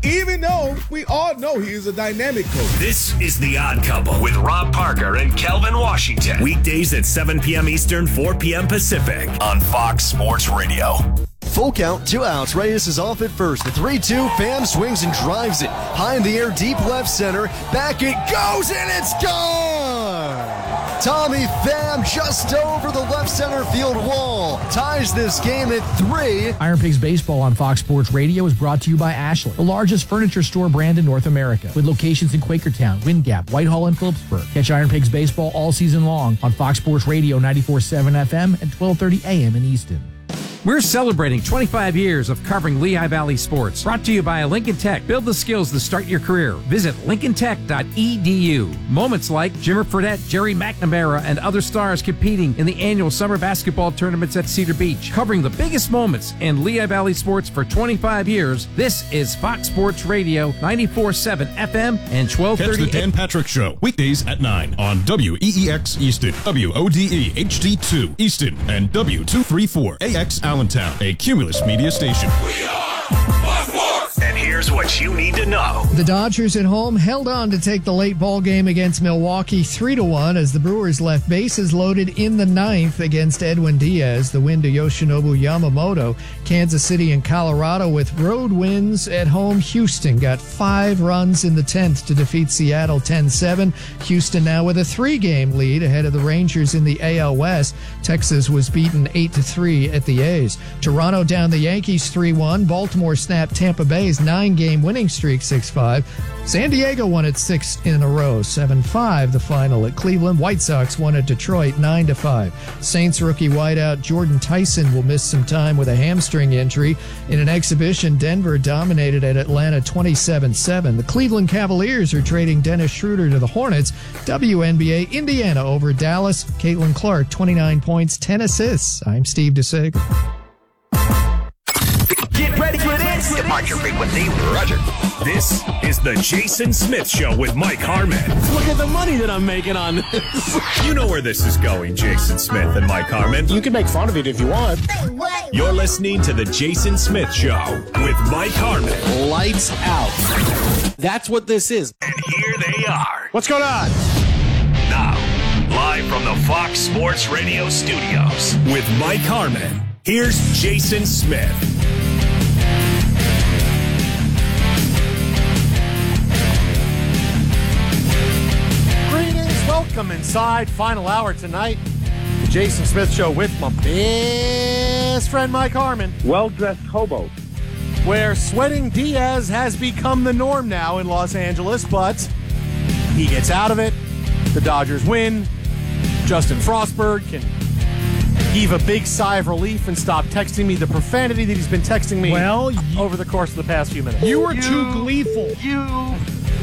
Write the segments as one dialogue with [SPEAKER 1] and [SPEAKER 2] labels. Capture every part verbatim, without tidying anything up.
[SPEAKER 1] even though we all know he is a dynamic coach.
[SPEAKER 2] This is The Odd Couple with Rob Parker and Kelvin Washington. Weekdays at seven p.m. Eastern, four p.m. Pacific on Fox Sports Radio.
[SPEAKER 3] Full count, two outs. Reyes is off at first. The three two, Pham swings and drives it. High in the air, deep left center. Back it goes, and it's gone! Tommy Pham just over the left center field wall. Ties this game at three.
[SPEAKER 4] Iron Pigs Baseball on Fox Sports Radio is brought to you by Ashland, the largest furniture store brand in North America, with locations in Quakertown, Wind Gap, Whitehall, and Phillipsburg. Catch Iron Pigs Baseball all season long on Fox Sports Radio ninety-four point seven F M and twelve thirty A M in Easton.
[SPEAKER 5] We're celebrating twenty-five years of covering Lehigh Valley sports. Brought to you by Lincoln Tech. Build the skills to start your career. Visit lincoln tech dot e d u. Moments like Jimmer Fredette, Jerry McNamara, and other stars competing in the annual summer basketball tournaments at Cedar Beach. Covering the biggest moments in Lehigh Valley sports for twenty-five years. This is Fox Sports Radio, ninety-four point seven F M and twelve thirty.
[SPEAKER 6] Catch the Dan Patrick Show, weekdays at nine on W E E X Easton, W O D E H D two Easton, and W two thirty-four A X Allentown, a Cumulus media station.
[SPEAKER 2] We are Fox Sports. And here's what you need to know.
[SPEAKER 7] The Dodgers at home held on to take the late ball game against Milwaukee three to one as the Brewers left bases loaded in the ninth against Edwin Diaz. The win to Yoshinobu Yamamoto. Kansas City and Colorado with road wins at home. Houston got five runs in the tenth to defeat Seattle ten seven. Houston now with a three-game lead ahead of the Rangers in the A L West. Texas was beaten eight to three at the A's. Toronto down the Yankees three one. Baltimore snapped Tampa Bay's nine-game winning streak six five. San Diego won it six in a row, seven five the final at Cleveland. White Sox won at Detroit nine to five. Saints rookie wideout Jordan Tyson will miss some time with a hamstring injury. In an exhibition, Denver dominated at Atlanta twenty-seven seven. The Cleveland Cavaliers are trading Dennis Schroeder to the Hornets. W N B A, Indiana over Dallas. Caitlin Clark, twenty-nine points, ten assists. I'm Steve DeSager.
[SPEAKER 2] Get ready for this. Departure frequency, Roger. This is the Jason Smith Show with Mike Harmon.
[SPEAKER 8] Look at the money that I'm making on this.
[SPEAKER 2] You know where this is going, Jason Smith and Mike Harmon.
[SPEAKER 8] You can make fun of it if you want.
[SPEAKER 2] You're listening to the Jason Smith Show with Mike Harmon.
[SPEAKER 8] Lights out. That's what this is.
[SPEAKER 2] And here they are.
[SPEAKER 8] What's going on?
[SPEAKER 2] Now, live from the Fox Sports Radio studios with Mike Harmon. Here's Jason Smith.
[SPEAKER 8] Greetings. Welcome inside. Final hour tonight. The Jason Smith Show with my best friend Mike Harmon.
[SPEAKER 9] Well-dressed hobo.
[SPEAKER 8] Where sweating Diaz has become the norm now in Los Angeles, but he gets out of it. The Dodgers win. Justin Frostberg can heave a big sigh of relief and stop texting me the profanity that he's been texting me
[SPEAKER 10] well, you,
[SPEAKER 8] over the course of the past few minutes.
[SPEAKER 10] You were
[SPEAKER 8] you,
[SPEAKER 10] too gleeful.
[SPEAKER 8] You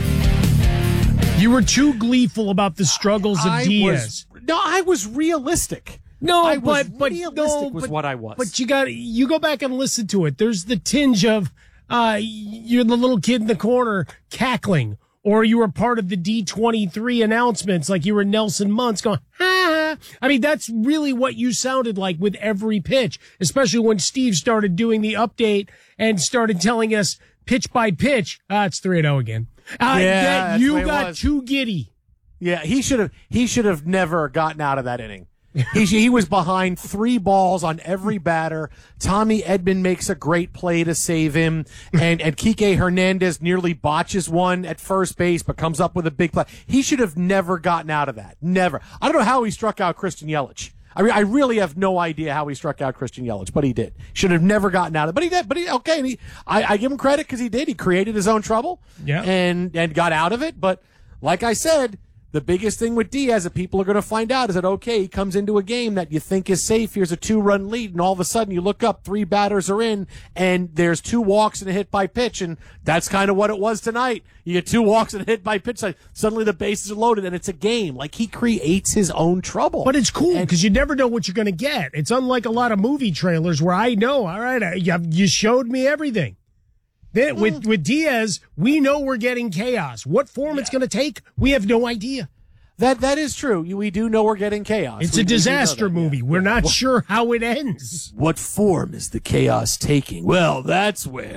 [SPEAKER 10] You were too gleeful about the struggles of
[SPEAKER 8] I
[SPEAKER 10] Diaz.
[SPEAKER 8] Was, no, I was realistic.
[SPEAKER 10] No,
[SPEAKER 8] I
[SPEAKER 10] but
[SPEAKER 8] was
[SPEAKER 10] but
[SPEAKER 8] realistic
[SPEAKER 10] no,
[SPEAKER 8] was
[SPEAKER 10] but,
[SPEAKER 8] what I was.
[SPEAKER 10] But you got you go back and listen to it. There's the tinge of uh, you're the little kid in the corner cackling, or you were part of the D twenty-three announcements, like you were Nelson Muntz going, ha. I mean, that's really what you sounded like with every pitch, especially when Steve started doing the update and started telling us pitch by pitch. Ah, it's three and oh again. Uh,
[SPEAKER 8] yeah,
[SPEAKER 10] that you got too giddy.
[SPEAKER 8] Yeah, he should have. He should have never gotten out of that inning. he he was behind three balls on every batter. Tommy Edman makes a great play to save him, and and Kike Hernandez nearly botches one at first base, but comes up with a big play. He should have never gotten out of that. Never. I don't know how he struck out Christian Yelich. I mean, I really have no idea how he struck out Christian Yelich, but he did. Should have never gotten out of it, but he did. But he okay. And he, I, I give him credit because he did. He created his own trouble,
[SPEAKER 10] yeah,
[SPEAKER 8] and and got out of it. But like I said, the biggest thing with Diaz that people are going to find out is that, okay, he comes into a game that you think is safe. Here's a two-run lead, and all of a sudden you look up, three batters are in, and there's two walks and a hit by pitch, and that's kind of what it was tonight. You get two walks and a hit by pitch. Like, suddenly the bases are loaded, and it's a game. Like, he creates his own trouble.
[SPEAKER 10] But it's cool because you never know what you're going to get. It's unlike a lot of movie trailers where I know, all right, I, you showed me everything. Then, mm. with, with Diaz, we know we're getting chaos. What form yeah. it's going to take, we have no idea.
[SPEAKER 8] That That is true. We do know we're getting chaos.
[SPEAKER 10] It's
[SPEAKER 8] we,
[SPEAKER 10] a disaster movie. Yeah. We're not
[SPEAKER 8] what,
[SPEAKER 10] sure how it ends.
[SPEAKER 8] What form is the chaos taking? Well, that's where